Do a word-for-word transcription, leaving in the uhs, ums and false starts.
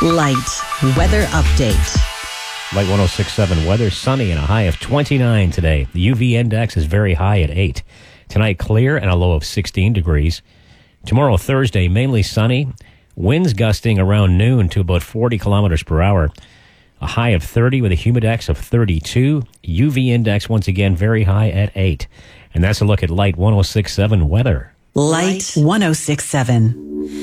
Light weather update. Light one oh six point seven weather, sunny and a high of twenty-nine today. The U V index is very high at eight. Tonight, clear and a low of sixteen degrees. Tomorrow, Thursday, mainly sunny. Winds gusting around noon to about forty kilometers per hour. A high of thirty with a humidex of thirty-two. U V index, once again, very high at eight. And that's a look at Light one oh six point seven weather. Light one oh six point seven.